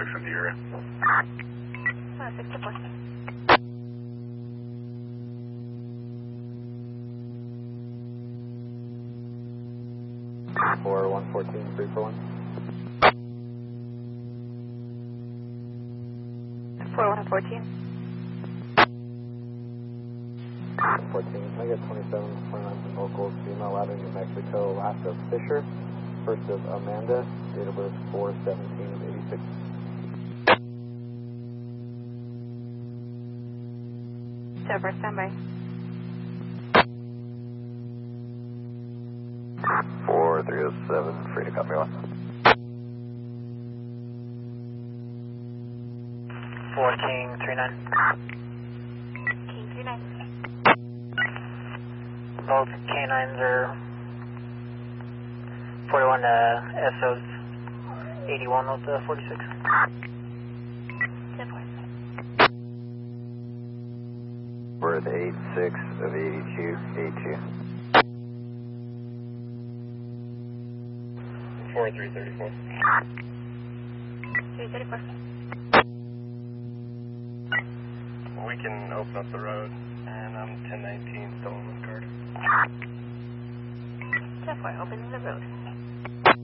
46 in the area. 64. 4114, 341. 4114. 14, can I get 27, 29 locals, female out of New Mexico, last of Fisher, first of Amanda, date of birth 4/17 of 86. Silver, standby. 4307, free to copy on. 4 King 39. King 39. Both canines are 41 SOs 81 of the 46. 10-4. Birth 86 of 82, 82. 4334. 334. We can open up the road, and I'm 1019 stolen with Carter. 10-4, opening the road.